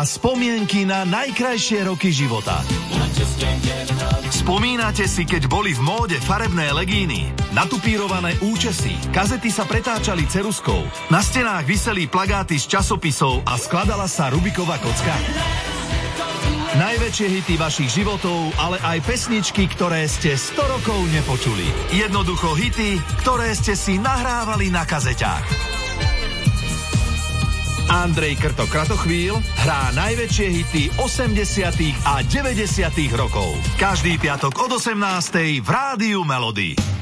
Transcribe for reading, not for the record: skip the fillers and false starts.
spomienky na najkrajšie roky života. Spomínate si, keď boli v móde farebné legíny, natupírované účesy, kazety sa pretáčali ceruskou, na stenách viseli plagáty z časopisov a skladala sa Rubiková kocka? Najväčšie hity vašich životov, ale aj pesničky, ktoré ste 100 rokov nepočuli. Jednoducho hity, ktoré ste si nahrávali na kazeťách. Andrej Kratochvíl hrá najväčšie hity 80. a 90. rokov. Každý piatok od 18. v Rádiu Melody.